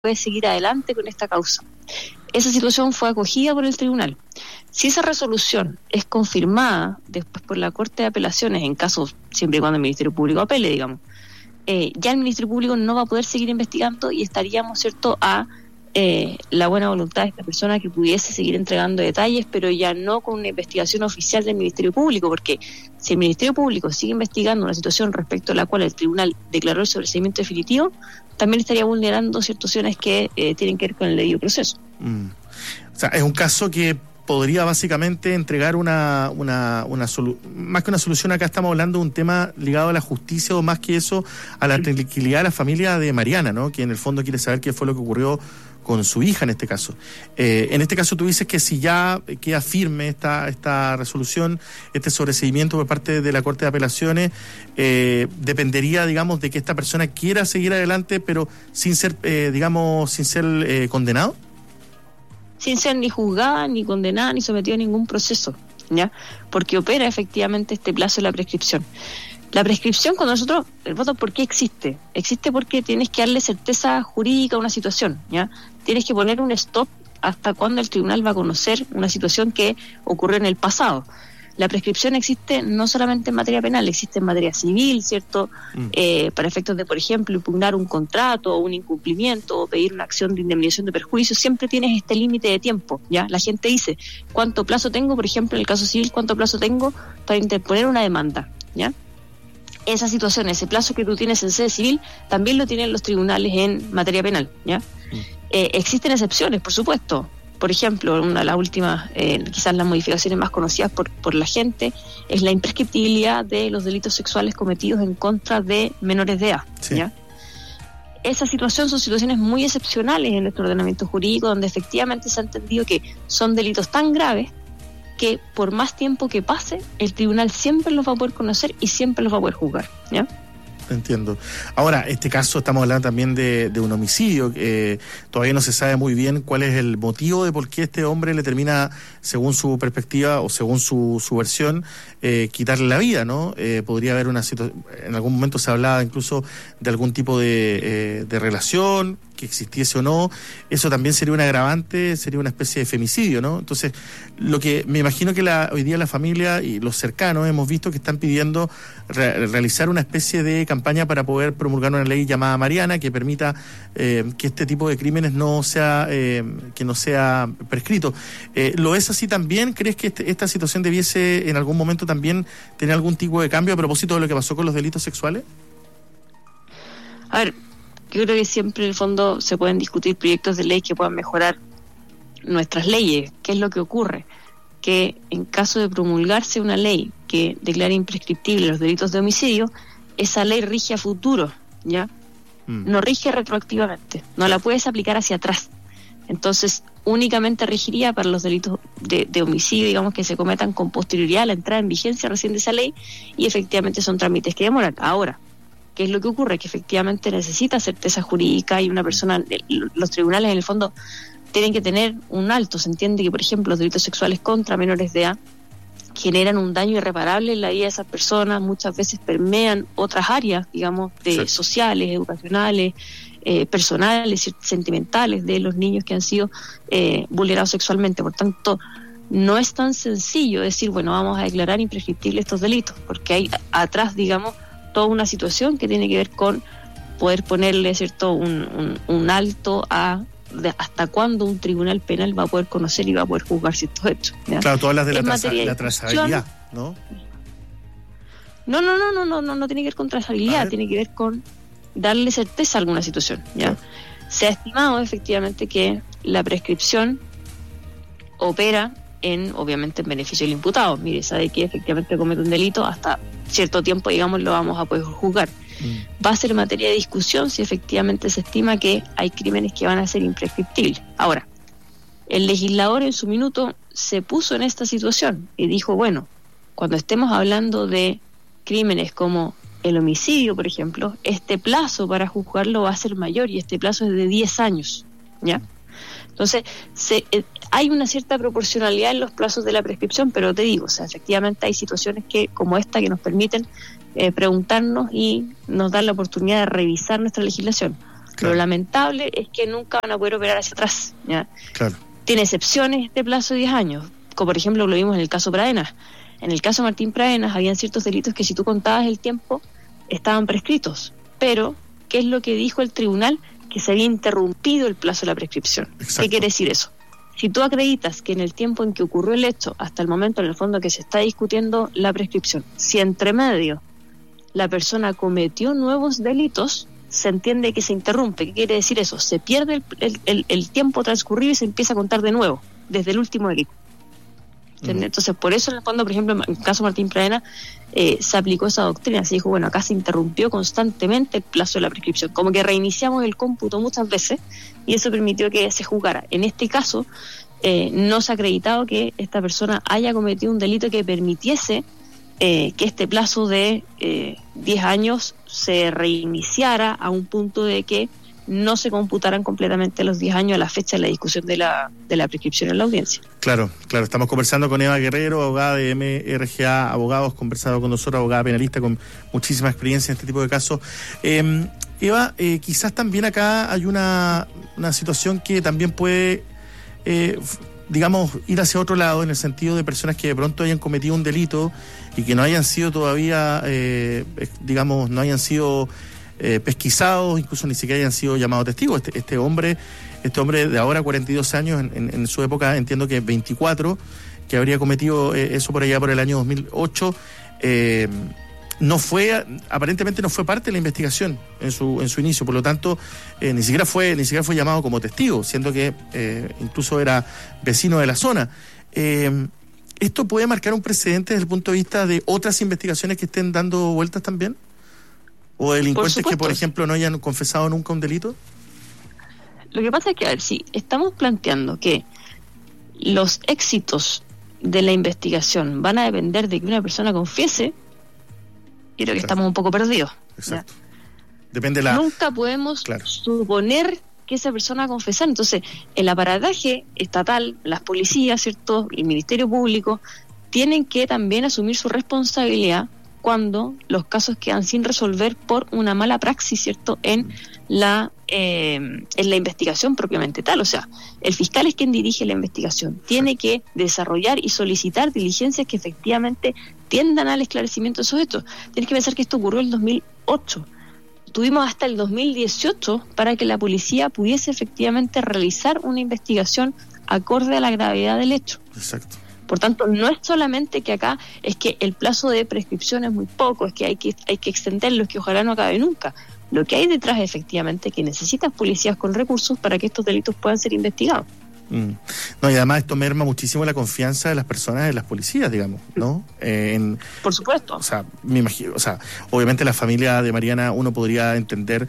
puede seguir adelante con esta causa. Esa situación fue acogida por el tribunal. Si esa resolución es confirmada después por la Corte de Apelaciones, en caso siempre y cuando el Ministerio Público apele, digamos, ya el Ministerio Público no va a poder seguir investigando y estaríamos, ¿cierto?, a la buena voluntad de esta persona que pudiese seguir entregando detalles, pero ya no con una investigación oficial del Ministerio Público, porque si el Ministerio Público sigue investigando una situación respecto a la cual el tribunal declaró el sobreseimiento definitivo, también estaría vulnerando situaciones que tienen que ver con el debido proceso. O sea, es un caso que podría básicamente entregar más que una solución. Acá estamos hablando de un tema ligado a la justicia, o más que eso, a la tranquilidad de la familia de Mariana, ¿no? Que en el fondo quiere saber qué fue lo que ocurrió con su hija en este caso. En este caso tú dices que si ya queda firme esta resolución, este sobreseimiento por parte de la Corte de Apelaciones, dependería, digamos, de que esta persona quiera seguir adelante, pero sin ser, condenado. Sin ser ni juzgada, ni condenada, ni sometida a ningún proceso, ¿ya? Porque opera efectivamente este plazo de la prescripción. La prescripción, cuando nosotros, el voto, ¿por qué existe? Existe porque tienes que darle certeza jurídica a una situación, ¿ya? Tienes que poner un stop hasta cuando el tribunal va a conocer una situación que ocurrió en el pasado. La prescripción existe no solamente en materia penal, existe en materia civil, ¿cierto? Para efectos de, por ejemplo, impugnar un contrato o un incumplimiento o pedir una acción de indemnización de perjuicios, siempre tienes este límite de tiempo, ¿ya? La gente dice, ¿cuánto plazo tengo? Por ejemplo, en el caso civil, ¿cuánto plazo tengo para interponer una demanda? ¿Ya? Esa situación, ese plazo que tú tienes en sede civil, también lo tienen los tribunales en materia penal, ¿ya? Existen excepciones, por supuesto. Por ejemplo, una de las últimas, quizás las modificaciones más conocidas por la gente, es la imprescriptibilidad de los delitos sexuales cometidos en contra de menores de edad, sí. ¿Ya? Esa situación son situaciones muy excepcionales en nuestro ordenamiento jurídico, donde efectivamente se ha entendido que son delitos tan graves que por más tiempo que pase, el tribunal siempre los va a poder conocer y siempre los va a poder juzgar, ¿ya? Entiendo. Ahora, este caso estamos hablando también de un homicidio. Todavía no se sabe muy bien cuál es el motivo de por qué este hombre le termina, según su perspectiva o según su versión, quitarle la vida, ¿no? Podría haber una situación, en algún momento se hablaba incluso de algún tipo de relación que existiese o no. Eso también sería un agravante, sería una especie de femicidio, ¿no? Entonces, lo que me imagino que hoy día la familia y los cercanos hemos visto que están pidiendo realizar una especie de campaña para poder promulgar una ley llamada Mariana que permita que este tipo de crímenes no sea prescrito. ¿Lo es así también? ¿Crees que esta situación debiese en algún momento también tener algún tipo de cambio a propósito de lo que pasó con los delitos sexuales? A ver, yo creo que siempre en el fondo se pueden discutir proyectos de ley que puedan mejorar nuestras leyes. ¿Qué es lo que ocurre? Que en caso de promulgarse una ley que declare imprescriptibles los delitos de homicidio, esa ley rige a futuro, ¿ya? No rige retroactivamente, no la puedes aplicar hacia atrás. Entonces, únicamente regiría para los delitos de homicidio, digamos, que se cometan con posterioridad a la entrada en vigencia recién de esa ley, y efectivamente son trámites que demoran. Ahora, ¿qué es lo que ocurre? Que efectivamente necesita certeza jurídica y una persona, los tribunales en el fondo tienen que tener un alto. Se entiende que, por ejemplo, los delitos sexuales contra menores de edad generan un daño irreparable en la vida de esas personas, muchas veces permean otras áreas, digamos, sociales, educacionales, personales, sentimentales de los niños que han sido vulnerados sexualmente. Por tanto, no es tan sencillo decir, bueno, vamos a declarar imprescriptibles estos delitos, porque hay atrás, digamos, toda una situación que tiene que ver con poder ponerle, ¿cierto?, un alto a hasta cuándo un tribunal penal va a poder conocer y va a poder juzgar ciertos hechos, ¿ya? Claro, tú hablas de la trazabilidad, ¿no? No tiene que ver con trazabilidad, tiene que ver con darle certeza a alguna situación, ¿ya? Claro. Se ha estimado efectivamente que la prescripción opera obviamente en beneficio del imputado. Mire, sabe que efectivamente comete un delito, hasta cierto tiempo, digamos, lo vamos a poder juzgar. Va a ser materia de discusión si efectivamente se estima que hay crímenes que van a ser imprescriptibles. Ahora, el legislador en su minuto se puso en esta situación y dijo, bueno, cuando estemos hablando de crímenes como el homicidio, por ejemplo, este plazo para juzgarlo va a ser mayor, y este plazo es de 10 años, ¿ya? Entonces, hay una cierta proporcionalidad en los plazos de la prescripción, pero te digo, o sea, efectivamente hay situaciones como esta que nos permiten preguntarnos y nos dan la oportunidad de revisar nuestra legislación. Lo lamentable es que nunca van a poder operar hacia atrás, ¿ya? Claro. Tiene excepciones este plazo de 10 años, como por ejemplo lo vimos en el caso Pradenas. En el caso Martín Pradenas habían ciertos delitos que si tú contabas el tiempo estaban prescritos, pero ¿qué es lo que dijo el tribunal? Que se había interrumpido el plazo de la prescripción. Exacto. ¿Qué quiere decir eso? Si tú acreditas que en el tiempo en que ocurrió el hecho, hasta el momento en el fondo que se está discutiendo la prescripción, si entre medio la persona cometió nuevos delitos, se entiende que se interrumpe. ¿Qué quiere decir eso? Se pierde el tiempo transcurrido y se empieza a contar de nuevo, desde el último delito. Entonces, por eso en el fondo, por ejemplo, en el caso Martín Pradenas, se aplicó esa doctrina. Se dijo, bueno, acá se interrumpió constantemente el plazo de la prescripción, como que reiniciamos el cómputo muchas veces y eso permitió que se juzgara. En este caso, no se ha acreditado que esta persona haya cometido un delito que permitiese que este plazo de 10 años se reiniciara a un punto de que no se computaran completamente los 10 años a la fecha de la discusión de la prescripción en la audiencia. Claro, estamos conversando con Eva Guerrero, abogada de MRGA Abogados, conversado con nosotros, abogada penalista con muchísima experiencia en este tipo de casos. Eva, quizás también acá hay una situación que también puede, digamos, ir hacia otro lado, en el sentido de personas que de pronto hayan cometido un delito y que no hayan sido todavía, digamos, no hayan sido pesquisados, incluso ni siquiera hayan sido llamados testigos. Este hombre de ahora 42 años, en su época entiendo que 24, que habría cometido eso por allá por el año 2008, aparentemente no fue parte de la investigación en su inicio, por lo tanto ni siquiera fue llamado como testigo, siendo que incluso era vecino de la zona. ¿Esto puede marcar un precedente desde el punto de vista de otras investigaciones que estén dando vueltas también? ¿O delincuentes que, por ejemplo, no hayan confesado nunca un delito? Lo que pasa es que, a ver, si estamos planteando que los éxitos de la investigación van a depender de que una persona confiese, creo que estamos un poco perdidos. Exacto. ¿Ya? Nunca podemos suponer que esa persona va a confesar. Entonces, el aparataje estatal, las policías, ¿cierto?, el Ministerio Público, tienen que también asumir su responsabilidad cuando los casos quedan sin resolver por una mala praxis, ¿cierto?, en la investigación propiamente tal. O sea, el fiscal es quien dirige la investigación, tiene que desarrollar y solicitar diligencias que efectivamente tiendan al esclarecimiento de esos hechos. Tienes que pensar que esto ocurrió en el 2008. Tuvimos hasta el 2018 para que la policía pudiese efectivamente realizar una investigación acorde a la gravedad del hecho. Exacto. Por tanto, no es solamente que acá es que el plazo de prescripción es muy poco, es que hay que extenderlo, es que ojalá no acabe nunca. Lo que hay detrás es efectivamente que necesitas policías con recursos para que estos delitos puedan ser investigados. No, y además esto merma muchísimo la confianza de las personas en las policías, digamos, ¿no? Por supuesto. O sea, me imagino, obviamente la familia de Mariana, uno podría entender,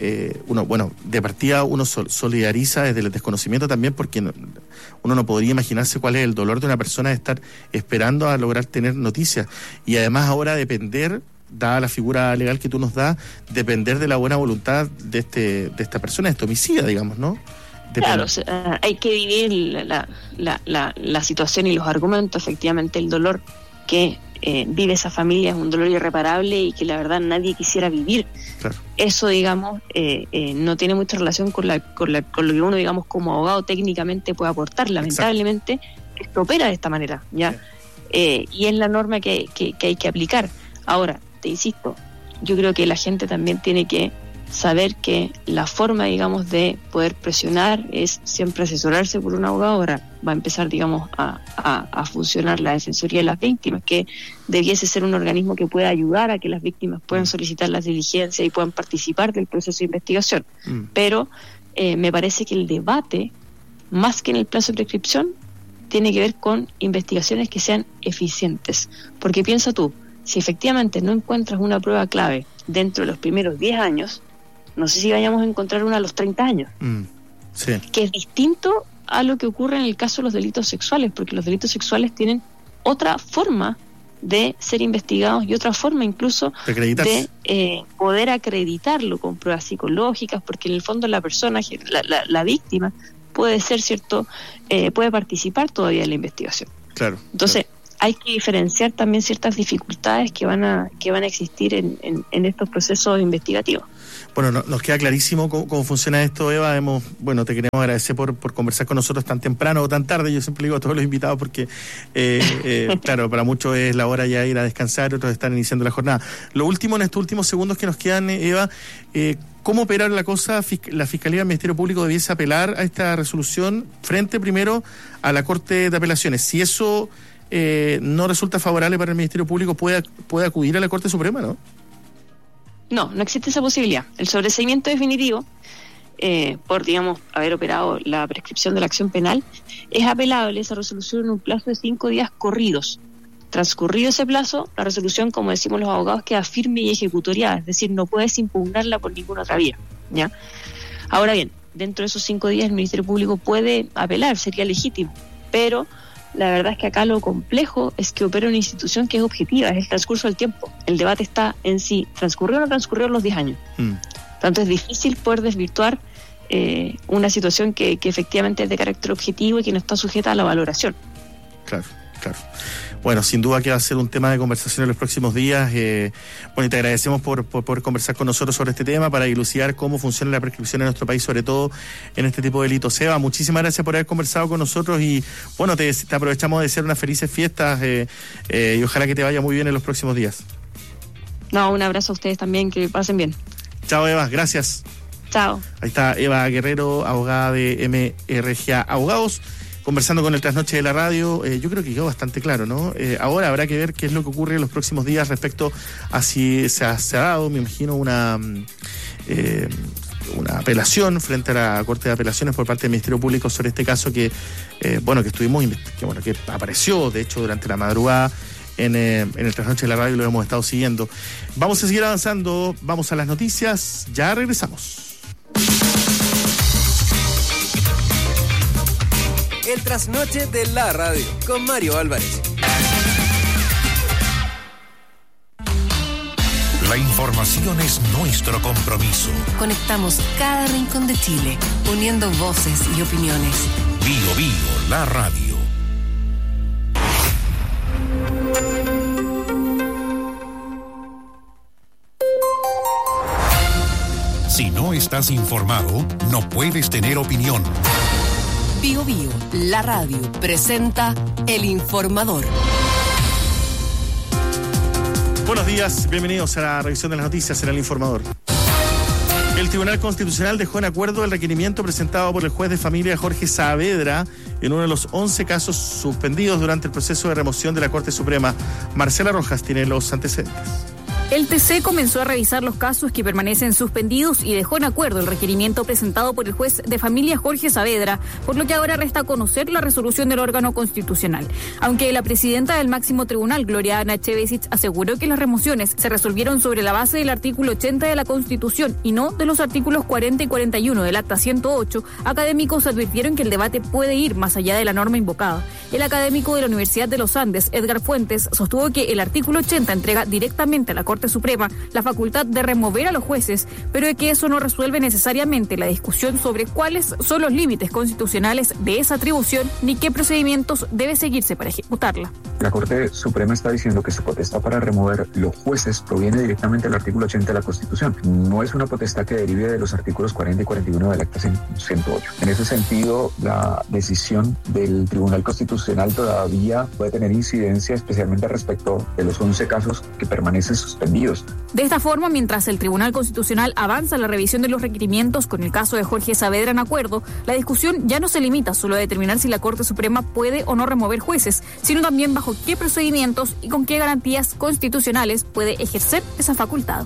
de partida uno solidariza desde el desconocimiento también, porque uno no podría imaginarse cuál es el dolor de una persona de estar esperando a lograr tener noticias. Y además ahora depender, dada la figura legal que tú nos das, depender de la buena voluntad de esta persona, de este homicida, digamos, ¿no? Claro, o sea, hay que vivir la situación y los argumentos. Efectivamente, el dolor que vive esa familia es un dolor irreparable y que la verdad nadie quisiera vivir. Claro. Eso, digamos, no tiene mucha relación con lo que uno, digamos, como abogado técnicamente puede aportar. Lamentablemente, esto opera de esta manera, ¿ya? Y es la norma que hay que aplicar. Ahora, te insisto, yo creo que la gente también tiene que saber que la forma, digamos, de poder presionar es siempre asesorarse por un abogado. Ahora va a empezar, digamos, a funcionar la Defensoría de las Víctimas, que debiese ser un organismo que pueda ayudar a que las víctimas puedan solicitar las diligencias y puedan participar del proceso de investigación. Pero me parece que el debate, más que en el plazo de prescripción, tiene que ver con investigaciones que sean eficientes. Porque piensa tú, si efectivamente no encuentras una prueba clave dentro de los primeros 10 años, no sé si vayamos a encontrar una a los 30 años, sí, que es distinto a lo que ocurre en el caso de los delitos sexuales, porque los delitos sexuales tienen otra forma de ser investigados y otra forma incluso de poder acreditarlo con pruebas psicológicas, porque en el fondo la persona, la víctima, puede ser cierto, puede participar todavía en la investigación. Claro. Entonces, hay que diferenciar también ciertas dificultades que van a existir en estos procesos investigativos. Bueno, nos queda clarísimo cómo funciona esto, Eva. Te queremos agradecer por conversar con nosotros tan temprano o tan tarde. Yo siempre digo a todos los invitados porque, claro, para muchos es la hora ya de ir a descansar, otros están iniciando la jornada. Lo último, en estos últimos segundos que nos quedan, Eva, ¿cómo operar la cosa? La Fiscalía del Ministerio Público debiese apelar a esta resolución frente primero a la Corte de Apelaciones. Si eso no resulta favorable para el Ministerio Público, puede acudir a la Corte Suprema, ¿no? No existe esa posibilidad. El sobreseimiento definitivo, por, digamos, haber operado la prescripción de la acción penal, es apelable esa resolución en un plazo de 5 días corridos. Transcurrido ese plazo, la resolución, como decimos los abogados, queda firme y ejecutoriada, es decir, no puedes impugnarla por ninguna otra vía, ¿ya? Ahora bien, dentro de esos 5 días el Ministerio Público puede apelar, sería legítimo, pero la verdad es que acá lo complejo es que opera una institución que es objetiva, es el transcurso del tiempo. El debate está en si transcurrió o no transcurrió los 10 años. Tanto es difícil poder desvirtuar una situación que efectivamente es de carácter objetivo y que no está sujeta a la valoración. Claro. Bueno, sin duda que va a ser un tema de conversación en los próximos días. Y te agradecemos por poder conversar con nosotros sobre este tema para dilucidar cómo funciona la prescripción en nuestro país, sobre todo en este tipo de delitos. Eva, muchísimas gracias por haber conversado con nosotros y te aprovechamos de desear unas felices fiestas y ojalá que te vaya muy bien en los próximos días. Un abrazo a ustedes también, que pasen bien. Chao, Eva, gracias. Chao. Ahí está Eva Guerrero, abogada de MRGA Abogados, conversando con el Trasnoche de la Radio. Yo creo que quedó bastante claro, ¿no? Ahora habrá que ver qué es lo que ocurre en los próximos días respecto a si se ha dado, me imagino, una apelación frente a la Corte de Apelaciones por parte del Ministerio Público sobre este caso que apareció, de hecho, durante la madrugada en el Trasnoche de la Radio, lo hemos estado siguiendo. Vamos a seguir avanzando, vamos a las noticias, ya regresamos. El Trasnoche de la Radio, con Mario Álvarez. La información es nuestro compromiso. Conectamos cada rincón de Chile, uniendo voces y opiniones. Bio, la radio. Si no estás informado, no puedes tener opinión. Bio, la radio, presenta El Informador. Buenos días, bienvenidos a la revisión de las noticias en El Informador. El Tribunal Constitucional dejó en acuerdo el requerimiento presentado por el juez de familia Jorge Saavedra en uno de los 11 casos suspendidos durante el proceso de remoción de la Corte Suprema. Marcela Rojas tiene los antecedentes. El TC comenzó a revisar los casos que permanecen suspendidos y dejó en acuerdo el requerimiento presentado por el juez de familia Jorge Saavedra, por lo que ahora resta conocer la resolución del órgano constitucional. Aunque la presidenta del máximo tribunal, Gloria Ana Chevesic, aseguró que las remociones se resolvieron sobre la base del artículo 80 de la Constitución y no de los artículos 40 y 41 del Acta 108, académicos advirtieron que el debate puede ir más allá de la norma invocada. El académico de la Universidad de los Andes, Edgar Fuentes, sostuvo que el artículo 80 entrega directamente a la Corte Suprema la facultad de remover a los jueces, pero de que eso no resuelve necesariamente la discusión sobre cuáles son los límites constitucionales de esa atribución ni qué procedimientos debe seguirse para ejecutarla. La Corte Suprema está diciendo que su potestad para remover los jueces proviene directamente del artículo 80 de la Constitución. No es una potestad que derive de los artículos 40 y 41 del Acta 108. En ese sentido, la decisión del Tribunal Constitucional todavía puede tener incidencia, especialmente respecto de los 11 casos que permanecen suspendidos. De esta forma, mientras el Tribunal Constitucional avanza la revisión de los requerimientos con el caso de Jorge Saavedra en acuerdo, la discusión ya no se limita solo a determinar si la Corte Suprema puede o no remover jueces, sino también bajo qué procedimientos y con qué garantías constitucionales puede ejercer esa facultad.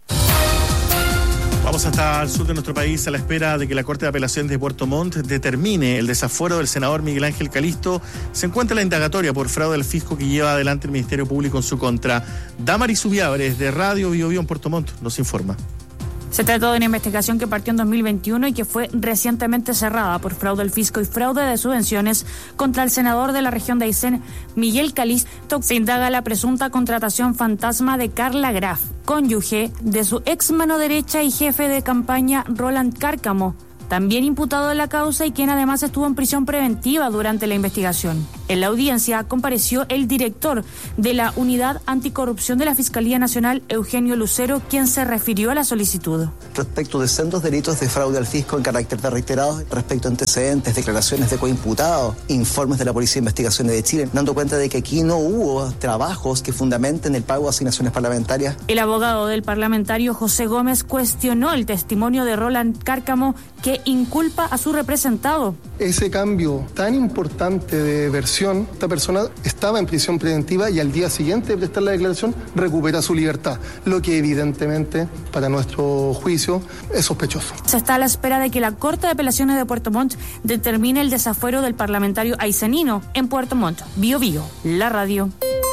Vamos hasta el sur de nuestro país a la espera de que la Corte de Apelaciones de Puerto Montt determine el desafuero del senador Miguel Ángel Calisto. Se encuentra la indagatoria por fraude al fisco que lleva adelante el Ministerio Público en su contra. Damaris Subiabres, de Radio Bio en Puerto Montt, nos informa. Se trata de una investigación que partió en 2021 y que fue recientemente cerrada por fraude al fisco y fraude de subvenciones contra el senador de la región de Aysén, Miguel Calisto. Se indaga la presunta contratación fantasma de Carla Graf, cónyuge de su ex mano derecha y jefe de campaña Roland Cárcamo, también imputado de la causa y quien además estuvo en prisión preventiva durante la investigación. En la audiencia compareció el director de la Unidad Anticorrupción de la Fiscalía Nacional, Eugenio Lucero, quien se refirió a la solicitud. Respecto de sendos delitos de fraude al fisco en carácter de reiterados, respecto a antecedentes, declaraciones de coimputados, informes de la Policía de Investigaciones de Chile, dando cuenta de que aquí no hubo trabajos que fundamenten el pago de asignaciones parlamentarias. El abogado del parlamentario José Gómez cuestionó el testimonio de Roland Cárcamo, que inculpa a su representado. Ese cambio tan importante de versión, esta persona estaba en prisión preventiva y al día siguiente de prestar la declaración recupera su libertad, lo que evidentemente para nuestro juicio es sospechoso. Se está a la espera de que la Corte de Apelaciones de Puerto Montt determine el desafuero del parlamentario aicenino en Puerto Montt. Bio Bio, la radio.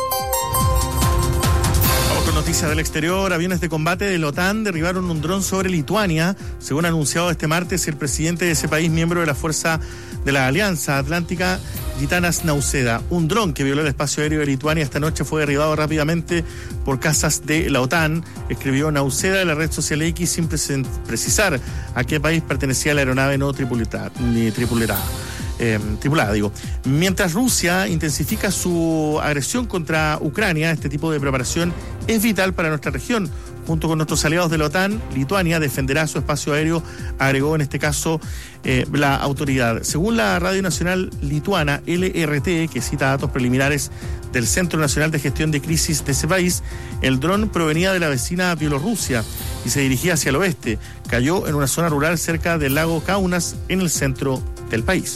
Noticias del exterior. Aviones de combate de la OTAN derribaron un dron sobre Lituania, según ha anunciado este martes el presidente de ese país, miembro de la Fuerza de la Alianza Atlántica, Gitanas Nausėda. Un dron que violó el espacio aéreo de Lituania esta noche fue derribado rápidamente por cazas de la OTAN, escribió Nausėda en la red social X sin precisar a qué país pertenecía la aeronave no tripulada. Mientras Rusia intensifica su agresión contra Ucrania, este tipo de preparación es vital para nuestra región. Junto con nuestros aliados de la OTAN, Lituania defenderá su espacio aéreo, agregó en este caso la autoridad. Según la Radio Nacional Lituana, LRT, que cita datos preliminares del Centro Nacional de Gestión de Crisis de ese país, el dron provenía de la vecina Bielorrusia y se dirigía hacia el oeste. Cayó en una zona rural cerca del lago Kaunas, en el centro del país.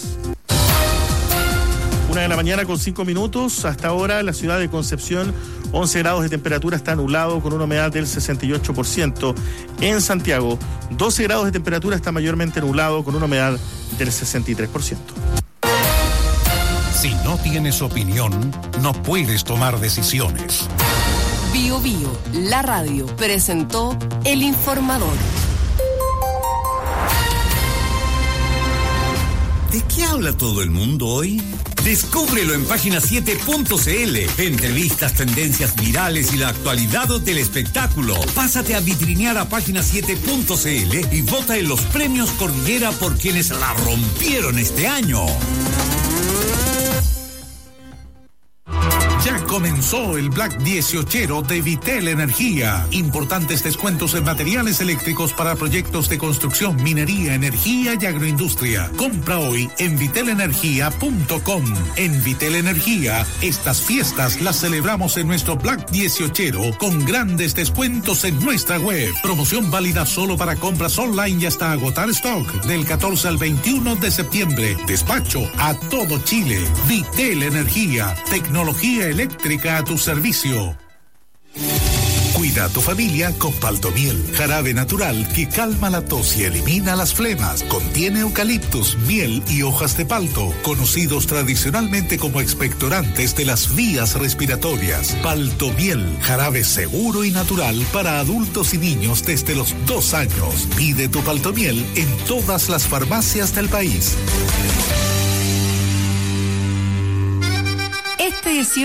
1:00 con 5 minutos. Hasta ahora la ciudad de Concepción, 11 grados de temperatura, está nublado con una humedad del 68%. En Santiago, 12 grados de temperatura, está mayormente nublado con una humedad del 63%. Si no tienes opinión, no puedes tomar decisiones. Bio Bio, la radio, presentó El Informador. ¿De qué habla todo el mundo hoy? Descúbrelo en página7.cl. Entrevistas, tendencias virales y la actualidad del espectáculo. Pásate a vitrinear a página7.cl y vota en los premios Cordillera por quienes la rompieron este año. Ya comenzó el Black 18 de Vitel Energía. Importantes descuentos en materiales eléctricos para proyectos de construcción, minería, energía y agroindustria. Compra hoy en vitelenergia.com. En Vitel Energía, estas fiestas las celebramos en nuestro Black 18 con grandes descuentos en nuestra web. Promoción válida solo para compras online y hasta agotar stock del 14 al 21 de septiembre. Despacho a todo Chile. Vitel Energía, tecnología eléctrica a tu servicio. Cuida a tu familia con Paltomiel, jarabe natural que calma la tos y elimina las flemas. Contiene eucaliptus, miel y hojas de palto, conocidos tradicionalmente como expectorantes de las vías respiratorias. Paltomiel, jarabe seguro y natural para adultos y niños desde los 2 años. Pide tu Paltomiel en todas las farmacias del país. Este 18